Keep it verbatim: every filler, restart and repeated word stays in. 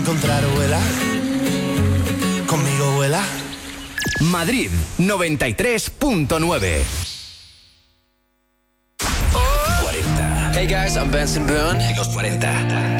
encontrar, vuela. Conmigo vuela. Madrid noventa y tres punto nueve. cuarenta. Hey guys, I'm Benson Boone. Los cuarenta.